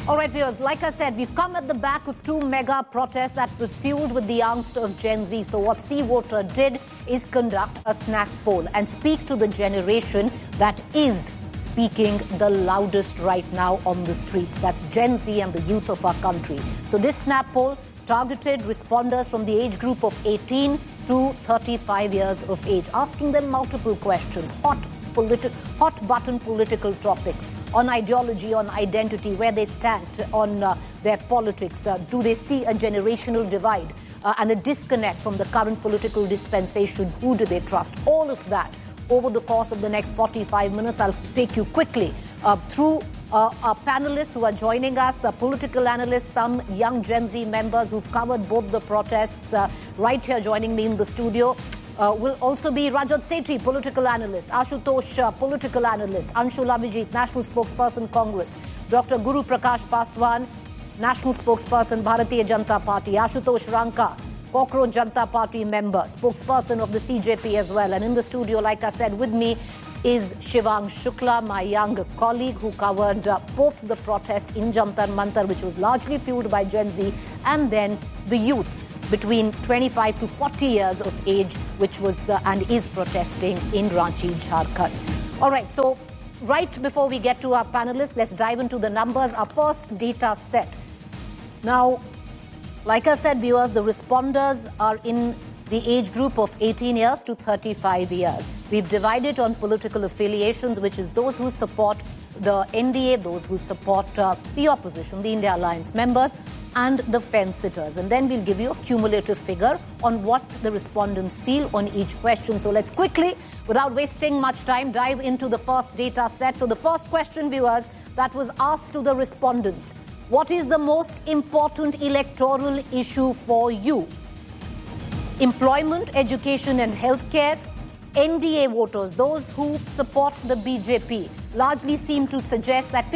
All right, viewers, like I said, we've come at the back of two mega protests that was fueled with the angst of Gen Z. So what C Voter did is conduct a snap poll and speak to the generation that is speaking the loudest right now on the streets. That's Gen Z and the youth of our country. So this snap poll targeted responders from the age group of 18 to 35 years of age, asking them multiple questions, hot-button political topics on ideology, on identity, where they stand on their politics. Do they see a generational divide and a disconnect from the current political dispensation? Who do they trust? All of that over the course of the next 45 minutes. I'll take you quickly through our panelists who are joining us, political analysts, some young Gen Z members who've covered both the protests right here joining me in the studio. Will also be Rajat Sethi, political analyst, Ashutosh, political analyst, Anshul Avijit, national spokesperson, Congress, Dr. Guru Prakash Paswan, national spokesperson, Bharatiya Janata Party, Ashutosh Ranka, Cockroach Janata Party member, spokesperson of the CJP as well. And in the studio, like I said, with me is Shivang Shukla, my young colleague who covered both the protest in Jantar Mantar, which was largely fueled by Gen Z, and then the youth between 25 to 40 years of age, which was and is protesting in Ranchi, Jharkhand. All right, so right before we get to our panelists, let's dive into the numbers. Our first data set. Now, like I said, viewers, the responders are in the age group of 18 years to 35 years. We've divided on political affiliations, which is those who support the NDA, those who support the opposition, the India Alliance members, and the fence-sitters. And then we'll give you a cumulative figure on what the respondents feel on each question. So let's quickly, without wasting much time, dive into the first data set. So the first question, viewers, that was asked to the respondents: what is the most important electoral issue for you? Employment, education and healthcare. NDA voters, those who support the BJP, largely seem to suggest that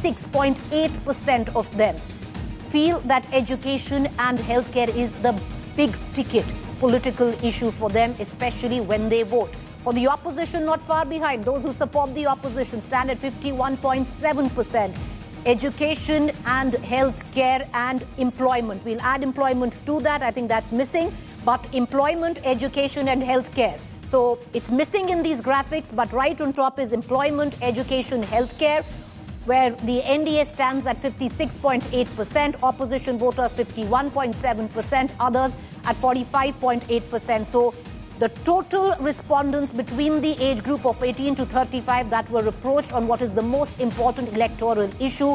56.8% of them feel that education and healthcare is the big ticket political issue for them, especially when they vote. For the opposition, not far behind, those who support the opposition stand at 51.7%. Education and healthcare and employment. We'll add employment to that. I think that's missing. But employment, education and healthcare. So it's missing in these graphics, but right on top is employment, education, healthcare, where the NDA stands at 56.8%, opposition voters 51.7%, others at 45.8%. So the total respondents between the age group of 18 to 35 that were approached on what is the most important electoral issue,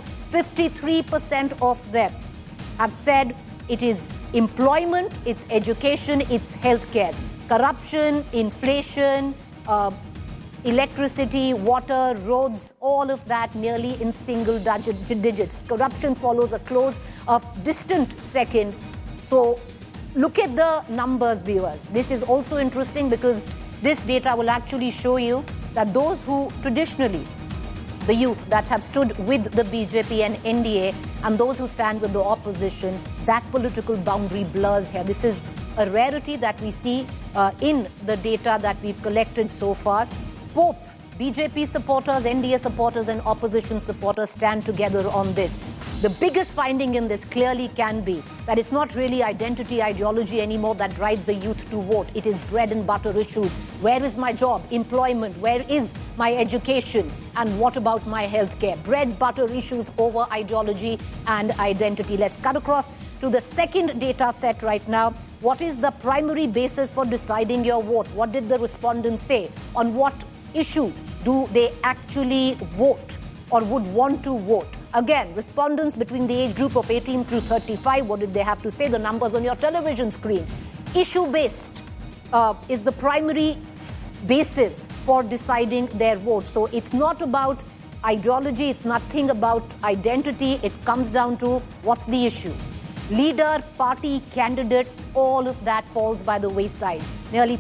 53% of them have said it is employment, it's education, it's healthcare. Corruption, inflation, electricity, water, roads, all of that nearly in single digits. Corruption follows a close distant second. So look at the numbers, viewers. This is also interesting because this data will actually show you that those who traditionally, the youth that have stood with the BJP and NDA, and those who stand with the opposition, that political boundary blurs here. This is a rarity that we see in the data that we've collected so far. Both BJP supporters, NDA supporters and opposition supporters stand together on this. The biggest finding in this clearly can be that it's not really identity, ideology anymore that drives the youth to vote. It is bread and butter issues. Where is my job? Employment. Where is my education? And what about my healthcare? Bread, butter issues over ideology and identity. Let's cut across to the second data set right now. What is the primary basis for deciding your vote? What did the respondents say? On what issue do they actually vote or would want to vote? Again, respondents between the age group of 18 to 35, what did they have to say? The numbers on your television screen. Issue-based is the primary basis for deciding their vote. So it's not about ideology, it's nothing about identity. It comes down to what's the issue. Leader, party, candidate, all of that falls by the wayside. Nearly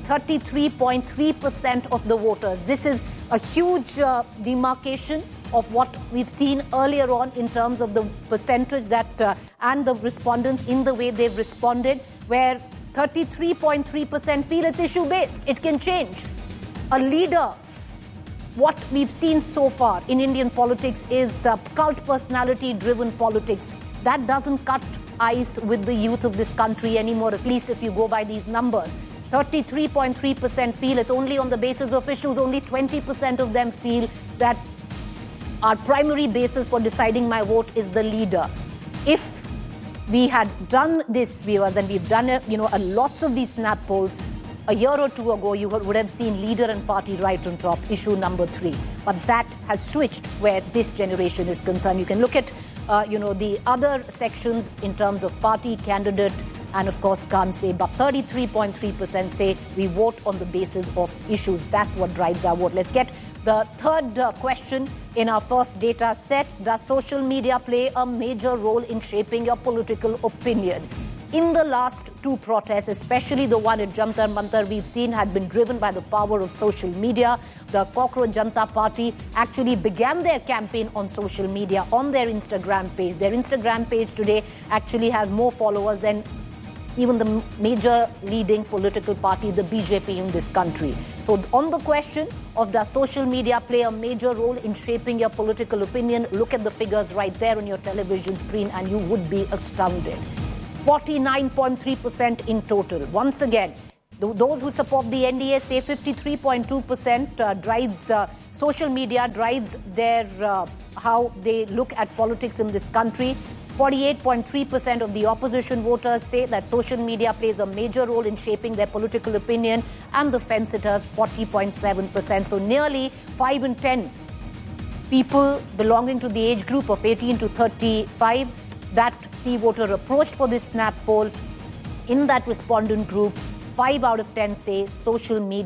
33.3% of the voters. This is a huge demarcation of what we've seen earlier on in terms of the percentage that and the respondents in the way they've responded, where 33.3% feel it's issue-based. It can change. A leader what we've seen so far in Indian politics is cult personality-driven politics. That doesn't cut ice with the youth of this country anymore, at least if you go by these numbers. 33.3% feel it's only on the basis of issues. Only 20% of them feel that our primary basis for deciding my vote is the leader. If we had done this, viewers, and we've done lots of these snap polls, a year or two ago, you would have seen leader and party right on top, issue number 3. But that has switched where this generation is concerned. You can look at, the other sections in terms of party, candidate, and of course, can't say. But 33.3% say we vote on the basis of issues. That's what drives our vote. Let's get the third question in our first data set. Does social media play a major role in shaping your political opinion? In the last 2 protests, especially the one at Jantar Mantar, we've seen had been driven by the power of social media. The Cockroach Janata Party actually began their campaign on social media, on their Instagram page. Their Instagram page today actually has more followers than even the major leading political party, the BJP in this country. So on the question of does social media play a major role in shaping your political opinion, look at the figures right there on your television screen and you would be astounded. 49.3% in total. Once again, those who support the NDA say 53.2% drives social media, drives their how they look at politics in this country. 48.3% of the opposition voters say that social media plays a major role in shaping their political opinion, and the fence-sitters 40.7%. So nearly 5 in 10 people belonging to the age group of 18 to 35 that C voter approached for this snap poll. In that respondent group, 5 out of 10 say social media